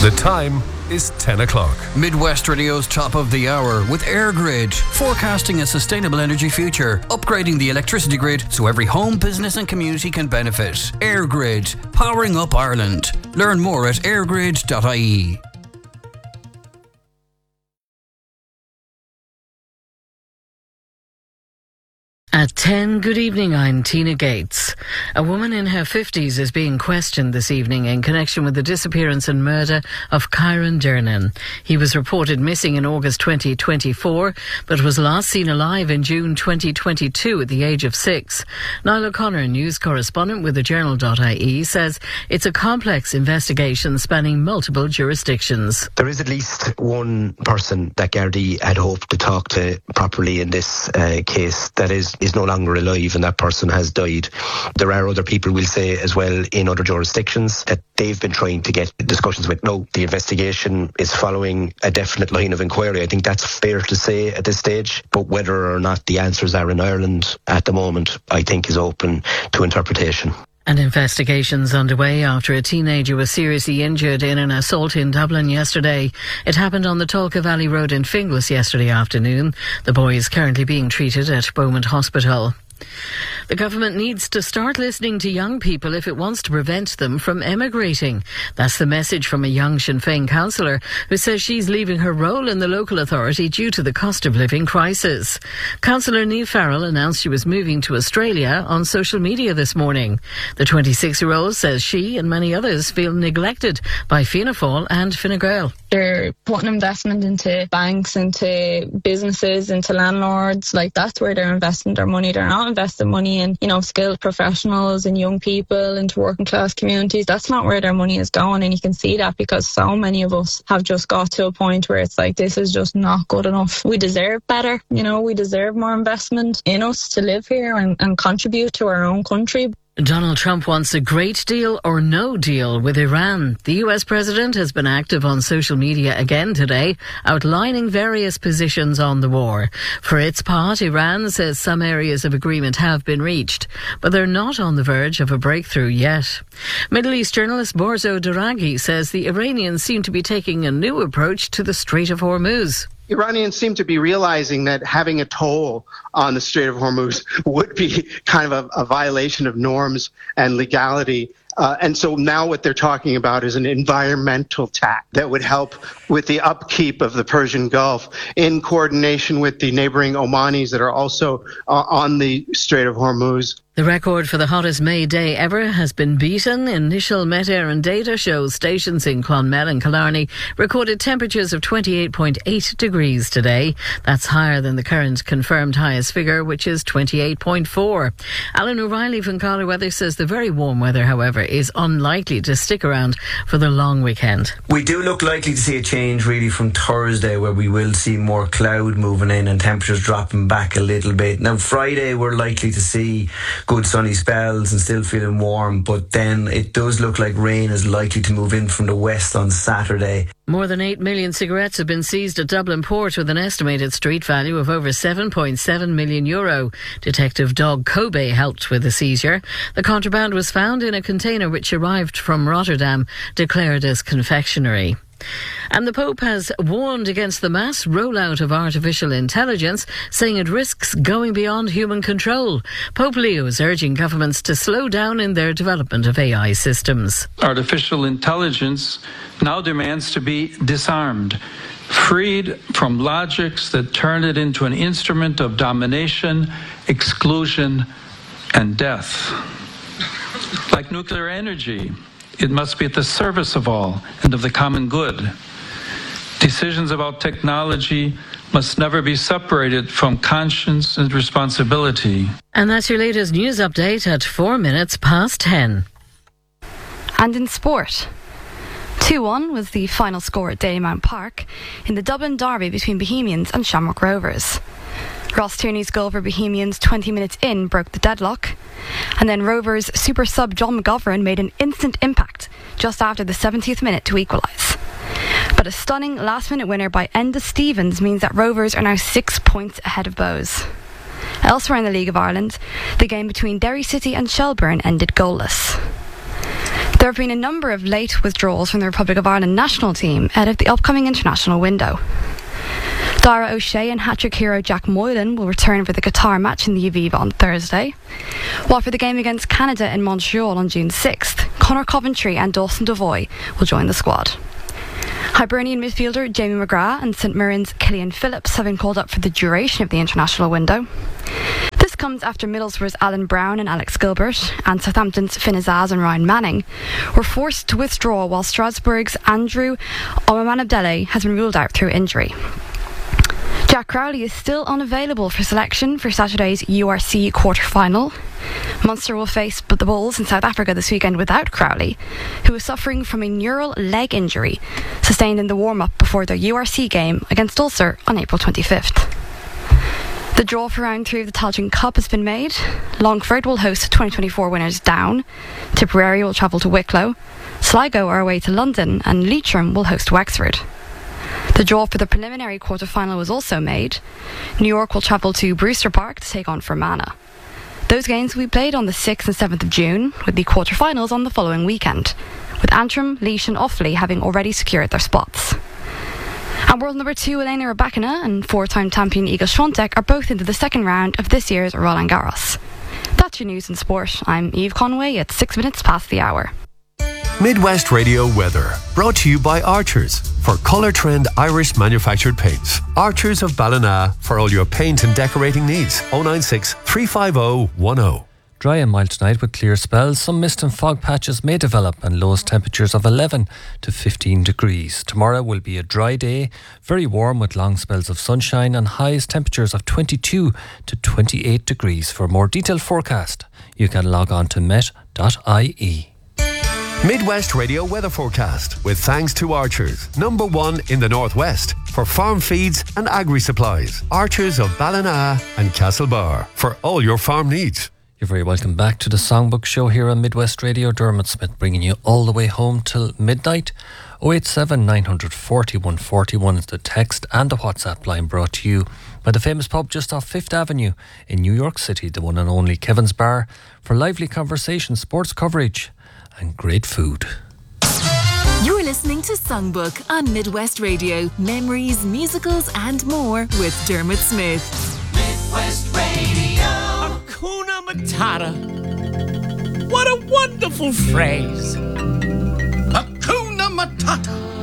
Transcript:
The time is 10 o'clock. Midwest Radio's top of the hour with EirGrid, forecasting a sustainable energy future, upgrading the electricity grid so every home, business and community can benefit. EirGrid, powering up Ireland. Learn more at airgrid.ie. At 10, good evening, I'm Tina Gates. A woman in her 50s is being questioned this evening in connection with the disappearance and murder of Kyron Dernan. He was reported missing in August 2024, but was last seen alive in June 2022 at the age of 6. Niall O'Connor, news correspondent with the Journal.ie, says it's a complex investigation spanning multiple jurisdictions. There is at least one person that Gardaí had hoped to talk to properly in this case that is no longer alive, and that person has died. There are other people, we'll say, as well in other jurisdictions that they've been trying to get discussions with. No, the investigation is following a definite line of inquiry. I think that's fair to say at this stage, but whether or not the answers are in Ireland at the moment, I think is open to interpretation. And investigations underway after a teenager was seriously injured in an assault in Dublin yesterday. It happened on the Tolka Valley Road in Finglas yesterday afternoon. The boy is currently being treated at Beaumont Hospital. The government needs to start listening to young people if it wants to prevent them from emigrating. That's the message from a young Sinn Féin councillor who says she's leaving her role in the local authority due to the cost of living crisis. Councillor Niamh Farrell announced she was moving to Australia on social media this morning. The 26-year-old says she and many others feel neglected by Fianna Fáil and Fine Gael. They're putting investment into banks, into businesses, into landlords. Like, that's where they're investing their money. They're not investing money in, skilled professionals and young people into working class communities. That's not where their money is going, and you can see that because so many of us have just got to a point where it's like, this is just not good enough. We deserve better. We deserve more investment in us to live here and contribute to our own country. Donald Trump wants a great deal or no deal with Iran. The US president has been active on social media again today, outlining various positions on the war. For its part, Iran says some areas of agreement have been reached, but they're not on the verge of a breakthrough yet. Middle East journalist Borzo Daraghi says the Iranians seem to be taking a new approach to the Strait of Hormuz. Iranians seem to be realizing that having a toll on the Strait of Hormuz would be kind of a violation of norms and legality. And so now what they're talking about is an environmental tax that would help with the upkeep of the Persian Gulf in coordination with the neighboring Omanis that are also on the Strait of Hormuz. The record for the hottest May day ever has been beaten. Initial Met Éireann data shows stations in Clonmel and Killarney recorded temperatures of 28.8 degrees today. That's higher than the current confirmed highest figure, which is 28.4. Alan O'Reilly from Caller Weather says the very warm weather, however, is unlikely to stick around for the long weekend. We do look likely to see a change really from Thursday, where we will see more cloud moving in and temperatures dropping back a little bit. Now Friday we're likely to see good sunny spells and still feeling warm, but then it does look like rain is likely to move in from the west on Saturday. More than 8 million cigarettes have been seized at Dublin Port with an estimated street value of over €7.7 million. Detective Doug Kobe helped with the seizure. The contraband was found in a container which arrived from Rotterdam, declared as confectionery. And the Pope has warned against the mass rollout of artificial intelligence, saying it risks going beyond human control. Pope Leo is urging governments to slow down in their development of AI systems. Artificial intelligence now demands to be disarmed, freed from logics that turn it into an instrument of domination, exclusion, and death. Like nuclear energy, it must be at the service of all and of the common good. Decisions about technology must never be separated from conscience and responsibility. And that's your latest news update at 4 minutes past 10. And in sport, 2-1 was the final score at Dalymount Park in the Dublin derby between Bohemians and Shamrock Rovers. Ross Tierney's goal for Bohemians 20 minutes in broke the deadlock, and then Rovers super sub John McGovern made an instant impact just after the 70th minute to equalise. But a stunning last-minute winner by Enda Stevens means that Rovers are now 6 points ahead of Bohs. Elsewhere in the League of Ireland, the game between Derry City and Shelbourne ended goalless. There have been a number of late withdrawals from the Republic of Ireland national team ahead of the upcoming international window. Dara O'Shea and hat-trick hero Jack Moylan will return for the Qatar match in the Aviva on Thursday, while for the game against Canada in Montreal on June 6th, Conor Coventry and Dawson Devoy will join the squad. Hibernian midfielder Jamie McGrath and St Mirren's Killian Phillips have been called up for the duration of the international window. This comes after Middlesbrough's Alan Brown and Alex Gilbert and Southampton's Finn Azaz and Ryan Manning were forced to withdraw, while Strasbourg's Andrew Omamanabdele has been ruled out through injury. Jack Crowley is still unavailable for selection for Saturday's URC quarter-final. Munster will face the Bulls in South Africa this weekend without Crowley, who is suffering from a neural leg injury sustained in the warm-up before their URC game against Ulster on April 25th. The draw for round 3 of the Tailteann Cup has been made. Longford will host 2024 winners Down, Tipperary will travel to Wicklow, Sligo are away to London, and Leitrim will host Wexford. The draw for the preliminary quarter-final was also made. New York will travel to Brewster Park to take on Fermanagh. Those games will be played on the 6th and 7th of June, with the quarter-finals on the following weekend, with Antrim, Laois and Offaly having already secured their spots. And world number 2 Elena Rybakina and 4-time champion Iga Swiatek are both into the second round of this year's Roland Garros. That's your news in sport. I'm Eve Conway at 6 minutes past the hour. Midwest Radio weather, brought to you by Archers for Colour Trend Irish manufactured paints. Archers of Ballina for all your paint and decorating needs. 096 350 10. Dry and mild tonight with clear spells. Some mist and fog patches may develop and lowest temperatures of 11 to 15 degrees. Tomorrow will be a dry day, very warm with long spells of sunshine and highest temperatures of 22 to 28 degrees. For a more detailed forecast, you can log on to met.ie. Midwest Radio weather forecast with thanks to Archers, number 1 in the Northwest for farm feeds and agri-supplies. Archers of Ballina and Castlebar for all your farm needs. You're very welcome back to the Songbook Show here on Midwest Radio. Dermot Smith bringing you all the way home till midnight. 087 940 141 is the text and the WhatsApp line, brought to you by the famous pub just off 5th Avenue in New York City, the one and only Kevin's Bar, for lively conversation, sports coverage and great food. You're listening to Songbook on Midwest Radio. Memories, musicals and more with Dermot Smith. Midwest Radio. Hakuna Matata. What a wonderful phrase. Hakuna Matata.